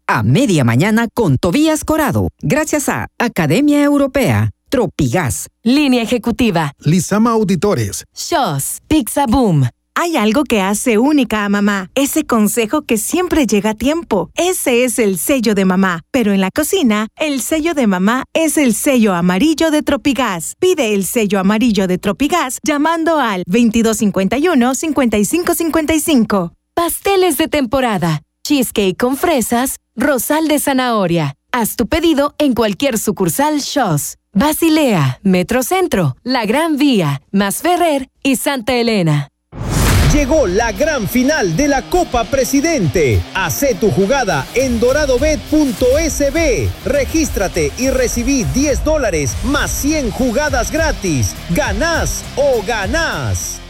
a media mañana con Tobías Corado, gracias a Academia Europea, Tropigas, Línea Ejecutiva, Lizama Auditores, Shows, Pizza Boom. Hay algo que hace única a mamá, ese consejo que siempre llega a tiempo. Ese es el sello de mamá. Pero en la cocina, el sello de mamá es el sello amarillo de Tropigas. Pide el sello amarillo de Tropigas llamando al 2251-5555. Pasteles de temporada, cheesecake con fresas, rosal de zanahoria. Haz tu pedido en cualquier sucursal Shows, Basilea, Metrocentro, La Gran Vía, Masferrer y Santa Elena. Llegó la gran final de la Copa Presidente. Hacé tu jugada en doradobet.sb. Regístrate y recibí $10 más 100 jugadas gratis. ¿Ganás o ganás?